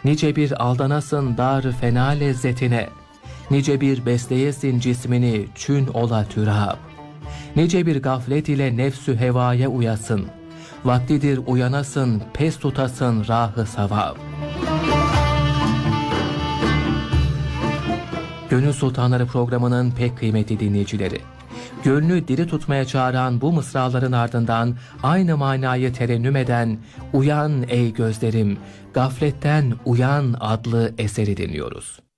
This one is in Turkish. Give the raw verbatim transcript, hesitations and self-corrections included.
Nice bir aldanasın dar fena lezzetine, nice bir besleyesin cismini çün ola türab. Nice bir gaflet ile nefsü hevaya uyasın, vaktidir uyanasın, pes tutasın rahı savab. Gönül Sultanları programının pek kıymetli dinleyicileri, gönlü diri tutmaya çağıran bu mısraların ardından aynı manayı terennüm eden "Uyan ey gözlerim, gafletten uyan" adlı eseri dinliyoruz.